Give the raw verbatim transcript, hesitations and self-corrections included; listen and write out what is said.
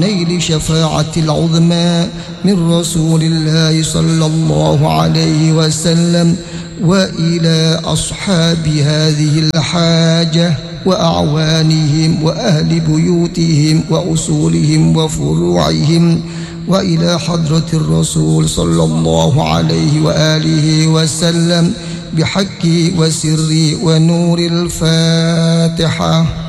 نيل شفاعة العظمى من رسول الله صلى الله عليه وسلم، وإلى أصحاب هذه الحاجة وأعوانهم وأهل بيوتهم وأصولهم وفروعهم، وإلى حضرة الرسول صلى الله عليه وآله وسلم بحق وسر ونور الفاتحة.